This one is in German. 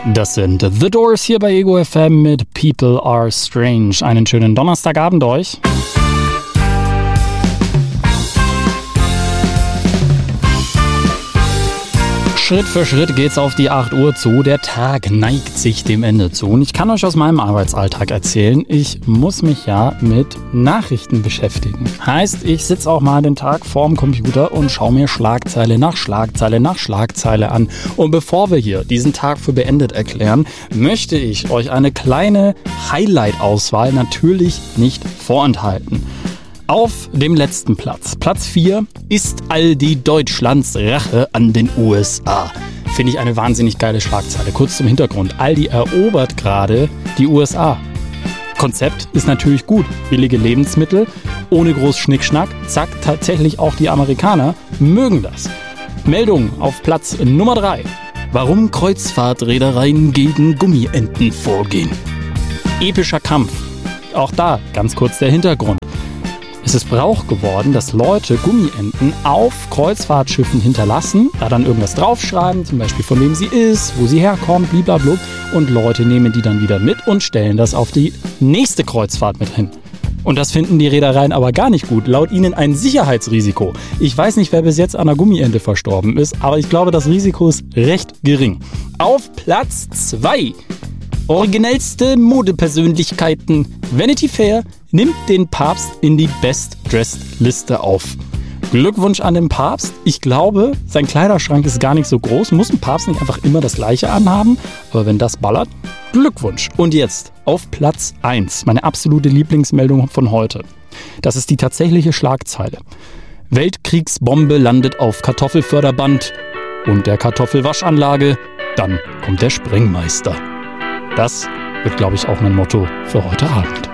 Das sind The Doors hier bei Ego FM mit People Are Strange. Einen schönen Donnerstagabend euch. Schritt für Schritt geht's auf die 8 Uhr zu. Der Tag neigt sich dem Ende zu. Und ich kann euch aus meinem Arbeitsalltag erzählen, ich muss mich ja mit Nachrichten beschäftigen. Heißt, ich sitze auch mal den Tag vorm Computer und schaue mir Schlagzeile nach Schlagzeile nach Schlagzeile an. Und bevor wir hier diesen Tag für beendet erklären, möchte ich euch eine kleine Highlight-Auswahl natürlich nicht vorenthalten. Auf dem letzten Platz, Platz 4, ist Aldi Deutschlands Rache an den USA. Finde ich eine wahnsinnig geile Schlagzeile. Kurz zum Hintergrund, Aldi erobert gerade die USA. Konzept ist natürlich gut, billige Lebensmittel, ohne groß Schnickschnack, zack, tatsächlich auch die Amerikaner mögen das. Meldung auf Platz Nummer 3, warum Kreuzfahrtreedereien gegen Gummienten vorgehen. Epischer Kampf, auch da ganz kurz der Hintergrund. Es ist Brauch geworden, dass Leute Gummienten auf Kreuzfahrtschiffen hinterlassen, da dann irgendwas draufschreiben, zum Beispiel von wem sie ist, wo sie herkommt, blablabla. Und Leute nehmen die dann wieder mit und stellen das auf die nächste Kreuzfahrt mit hin. Und das finden die Reedereien aber gar nicht gut. Laut ihnen ein Sicherheitsrisiko. Ich weiß nicht, wer bis jetzt an einer Gummiente verstorben ist, aber ich glaube, das Risiko ist recht gering. Auf Platz 2. Originellste Modepersönlichkeiten. Vanity Fair nimmt den Papst in die Best-Dressed-Liste auf. Glückwunsch an den Papst. Ich glaube, sein Kleiderschrank ist gar nicht so groß. Muss ein Papst nicht einfach immer das Gleiche anhaben? Aber wenn das ballert, Glückwunsch. Und jetzt auf Platz 1. Meine absolute Lieblingsmeldung von heute. Das ist die tatsächliche Schlagzeile. Weltkriegsbombe landet auf Kartoffelförderband und der Kartoffelwaschanlage. Dann kommt der Sprengmeister. Das wird, glaube ich, auch mein Motto für heute Abend.